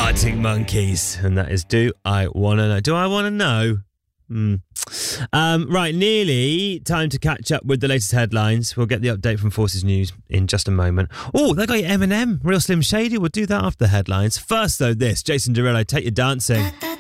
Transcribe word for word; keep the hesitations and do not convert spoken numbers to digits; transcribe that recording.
Arctic Monkeys, and that is Do I Wanna Know? Do I Wanna Know? Hmm. Um, right, nearly time to catch up with the latest headlines. We'll get the update from Forces News in just a moment. Oh, they got your Eminem, Real Slim Shady. We'll do that after the headlines. First, though, this Jason Derulo, Take You Dancing.